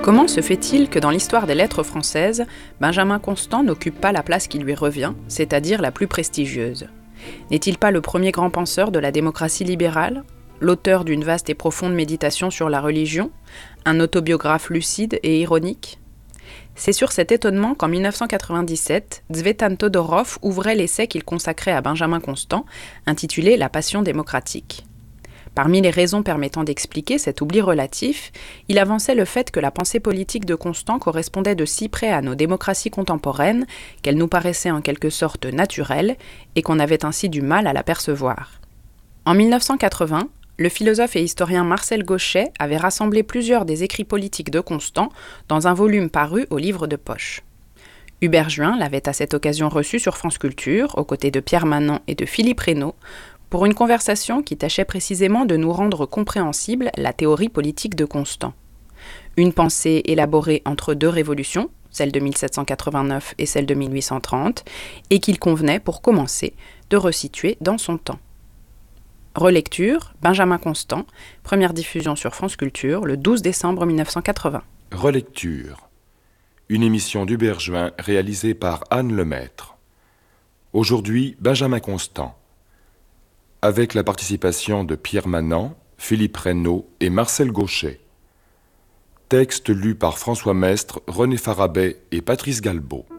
Comment se fait-il que dans l'histoire des lettres françaises, Benjamin Constant n'occupe pas la place qui lui revient, c'est-à-dire la plus prestigieuse ? N'est-il pas le premier grand penseur de la démocratie libérale, l'auteur d'une vaste et profonde méditation sur la religion, un autobiographe lucide et ironique ? C'est sur cet étonnement qu'en 1997, Tzvetan Todorov ouvrait l'essai qu'il consacrait à Benjamin Constant, intitulé « La passion démocratique ». Parmi les raisons permettant d'expliquer cet oubli relatif, il avançait le fait que la pensée politique de Constant correspondait de si près à nos démocraties contemporaines qu'elle nous paraissait en quelque sorte naturelle et qu'on avait ainsi du mal à l'apercevoir. En 1980, le philosophe et historien Marcel Gauchet avait rassemblé plusieurs des écrits politiques de Constant dans un volume paru au livre de poche. Hubert Juin l'avait à cette occasion reçu sur France Culture, aux côtés de Pierre Manant et de Philippe Reynaud, pour une conversation qui tâchait précisément de nous rendre compréhensible la théorie politique de Constant. Une pensée élaborée entre deux révolutions, celle de 1789 et celle de 1830, et qu'il convenait, pour commencer, de resituer dans son temps. Relecture, Benjamin Constant, première diffusion sur France Culture, le 12 décembre 1980. Relecture, une émission d'Hubert Juin réalisée par Anne Lemaître. Aujourd'hui, Benjamin Constant, avec la participation de Pierre Manant, Philippe Reynaud et Marcel Gauchet. Texte lu par François Mestre, René Farabet et Patrice Galbaud.